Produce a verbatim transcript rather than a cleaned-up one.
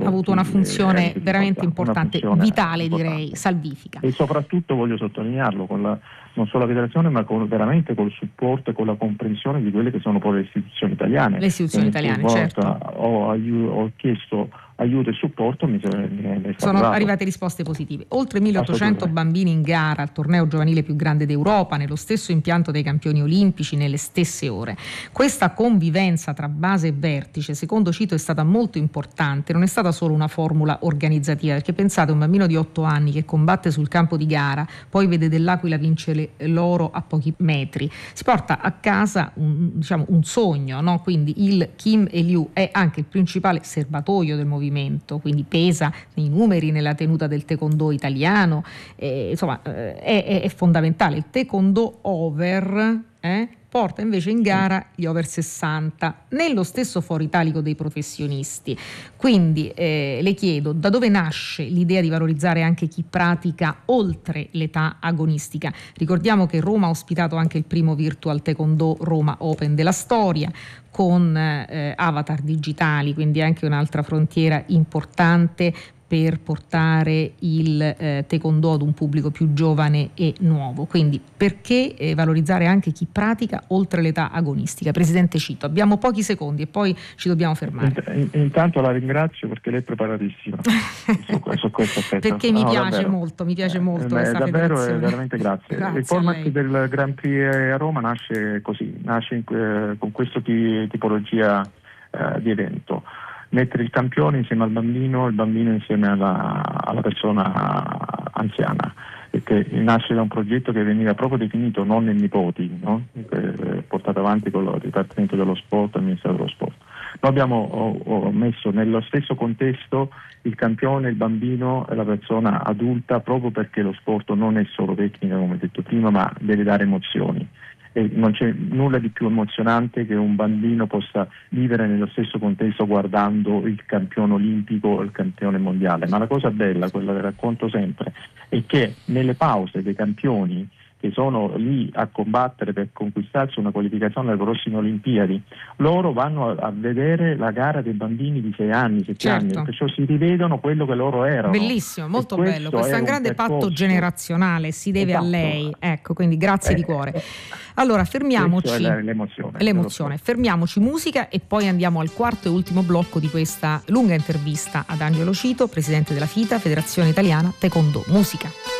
ha avuto una funzione di veramente importante, funzione vitale importante. direi, salvifica. E soprattutto voglio sottolinearlo, con la, non solo la federazione, ma con, veramente col supporto e con la comprensione di quelle che sono poi le istituzioni italiane. Le istituzioni italiane, certo. Ho, aiu- ho chiesto aiuto e supporto, mi, mi, mi sono arrivato. arrivate risposte positive. Oltre milleottocento bambini in gara al torneo giovanile più grande d'Europa, nello stesso impianto dei campioni olimpici, nelle stesse ore. Questa convivenza tra base e vertice, secondo Cito, è stata molto importante, non è stata solo una formula organizzativa, perché pensate, un bambino di otto anni che combatte sul campo di gara, poi vede dell'Aquila vincere l'oro a pochi metri, si porta a casa un, diciamo, un sogno, no? Quindi il Kim Il-Liu è anche il principale serbatoio del movimento, quindi pesa nei numeri, nella tenuta del taekwondo italiano, eh, insomma eh, è, è fondamentale. Il taekwondo over eh, porta invece in gara gli over sessanta nello stesso foro italico dei professionisti. Quindi eh, le chiedo, da dove nasce l'idea di valorizzare anche chi pratica oltre l'età agonistica? Ricordiamo che Roma ha ospitato anche il primo Virtual Taekwondo Roma Open della storia, con eh, avatar digitali, quindi anche un'altra frontiera importante per portare il eh, taekwondo ad un pubblico più giovane e nuovo. Quindi perché eh, valorizzare anche chi pratica oltre l'età agonistica? Presidente Cito, abbiamo pochi secondi e poi ci dobbiamo fermare. Intanto la ringrazio perché lei è preparatissima su, su questo aspetto. Perché mi no, piace davvero. molto, mi piace molto eh, questa davvero, federazione. veramente grazie. Grazie il format del Grand Prix a Roma nasce così, nasce in, eh, con questa tipologia eh, di evento. Mettere il campione insieme al bambino, il bambino insieme alla, alla persona anziana, che nasce da un progetto che veniva proprio definito nonni e nipoti, no? Portato avanti con il Dipartimento dello Sport e il Ministero dello Sport. Noi abbiamo ho, ho messo nello stesso contesto il campione, il bambino e la persona adulta, proprio perché lo sport non è solo tecnica, come detto prima, ma deve dare emozioni. E non c'è nulla di più emozionante che un bambino possa vivere nello stesso contesto guardando il campione olimpico o il campione mondiale. Ma la cosa bella, quella che racconto sempre, è che nelle pause dei campioni che sono lì a combattere per conquistarsi una qualificazione alle prossime Olimpiadi, loro vanno a, a vedere la gara dei bambini di sei anni, sette certo. anni, perciò si rivedono quello che loro erano. Bellissimo, molto bello, questo è un grande percorso. patto generazionale, si deve esatto. a lei, ecco, quindi grazie eh, di cuore. Allora fermiamoci, è l'emozione, l'emozione. fermiamoci musica e poi andiamo al quarto e ultimo blocco di questa lunga intervista ad Angelo Cito, presidente della FITA, Federazione Italiana Taekwondo. Musica.